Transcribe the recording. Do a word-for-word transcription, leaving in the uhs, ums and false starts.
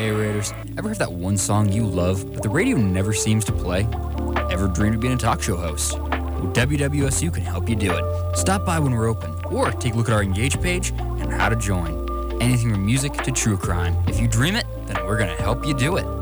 Hey Raiders, ever heard that one song you love, but the radio never seems to play? Ever dreamed of being a talk show host? Well, W W S U can help you do it. Stop by when we're open, or take a look at our Engage page and how to join. Anything from music to true crime. If you dream it, then we're going to help you do it.